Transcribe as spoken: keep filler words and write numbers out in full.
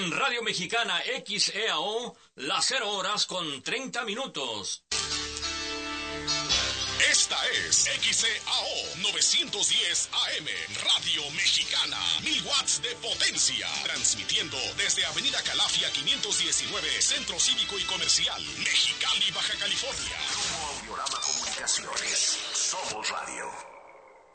En Radio Mexicana X E A O, las cero horas con treinta minutos. Esta es X E A O novecientos diez A M, Radio Mexicana, mil watts de potencia, transmitiendo desde Avenida Calafia quinientos diecinueve, Centro Cívico y Comercial, Mexicali, Baja California. Grupo Audiorama Comunicaciones, somos radio.